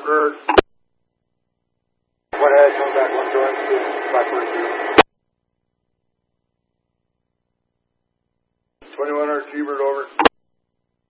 Bird. One head, coming back, 1 door, 542. 2100 T-Bird over.